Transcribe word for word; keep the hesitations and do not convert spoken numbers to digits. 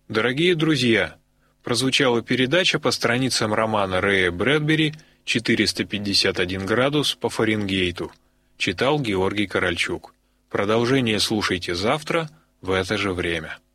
Дорогие друзья, прозвучала передача по страницам романа Рэя Брэдбери «четыреста пятьдесят один градус по Фаренгейту». Читал Георгий Корольчук. Продолжение слушайте завтра в это же время.